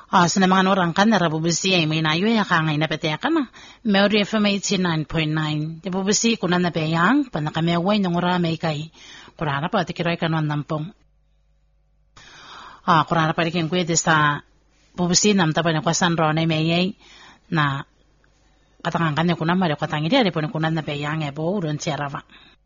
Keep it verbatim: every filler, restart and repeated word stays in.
Ah, sa mga orang kan na rabubusi ay may nayo ya kangay na pete ka na. Meron F M eighty-nine point nine. Di bubusi kunan na peyang panakameway ng oramay kay. Kurana pa tikiroy kanon nampong. Ah, kurana pa dikin kwede sa bubusi nam tapos na kwasan ro na mayay na katangan kanya kunan mari katangi dia di pun kunan na peyang e bo uron siya rava.